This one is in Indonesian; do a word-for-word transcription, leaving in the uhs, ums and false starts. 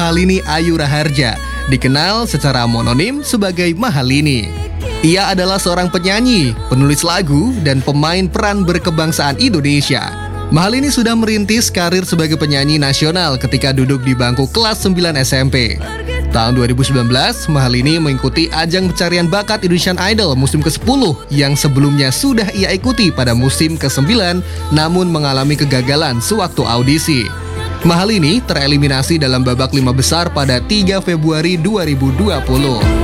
Mahalini Ayu Raharja, dikenal secara mononim sebagai Mahalini. Ia adalah seorang penyanyi, penulis lagu, dan pemain peran berkebangsaan Indonesia. Mahalini sudah merintis karir sebagai penyanyi nasional ketika duduk di bangku kelas sembilan S M P. Tahun dua ribu sembilan belas, Mahalini mengikuti ajang pencarian bakat Indonesian Idol musim kesepuluh yang sebelumnya sudah ia ikuti pada musim kesembilan, namun mengalami kegagalan sewaktu audisi. Mahalini tereliminasi dalam babak lima besar pada tiga Februari dua ribu dua puluh.